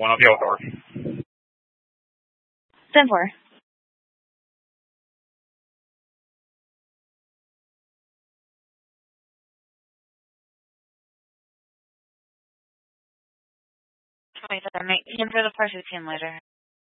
one of the outdoors. 10-4. Wait, 19 for the Parsi team leader.